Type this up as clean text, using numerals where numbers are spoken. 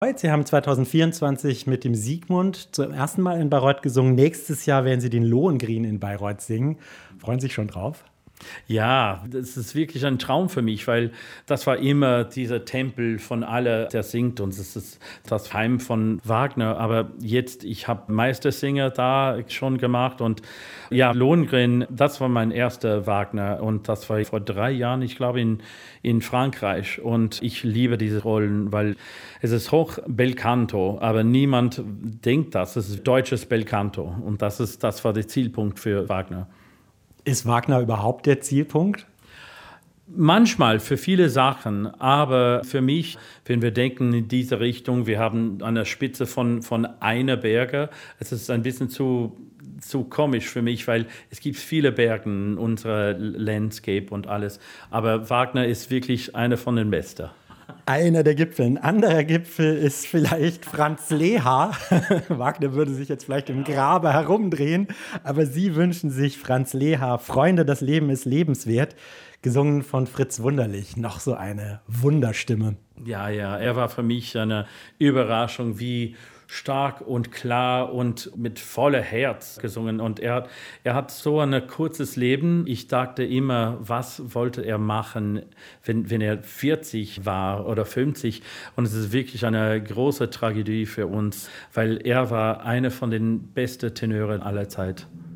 Sie haben 2024 mit dem Sigmund zum ersten Mal in Bayreuth gesungen. Nächstes Jahr werden Sie den Lohengrin in Bayreuth singen. Freuen Sie sich schon drauf? Ja, das ist wirklich ein Traum für mich, weil das war immer dieser Tempel von alle, der singt und es ist das Heim von Wagner. Aber jetzt, ich habe Meistersinger da schon gemacht und ja, Lohengrin, das war mein erster Wagner und das war vor 3 Jahren, ich glaube, in Frankreich. Und ich liebe diese Rollen, weil es ist hoch Bel Canto, aber niemand denkt das. Es ist deutsches Bel Canto und das war der Zielpunkt für Wagner. Ist Wagner überhaupt der Zielpunkt? Manchmal für viele Sachen, aber für mich, wenn wir denken in diese Richtung, wir haben an der Spitze von einer Berge, es ist ein bisschen zu komisch für mich, weil es gibt viele Berge in unserer Landscape und alles, aber Wagner ist wirklich einer von den Besten. Einer der Gipfel. Ein anderer Gipfel ist vielleicht Franz Lehár. Wagner würde sich jetzt vielleicht im Grabe herumdrehen, aber Sie wünschen sich Franz Lehár, Freunde, das Leben ist lebenswert, gesungen von Fritz Wunderlich. Noch so eine Wunderstimme. Ja, er war für mich eine Überraschung, wie stark und klar und mit voller Herz gesungen. Und er hat so ein kurzes Leben. Ich dachte immer, was wollte er machen, wenn er 40 war oder 50? Und es ist wirklich eine große Tragödie für uns, weil er war einer von den besten Tenören aller Zeit.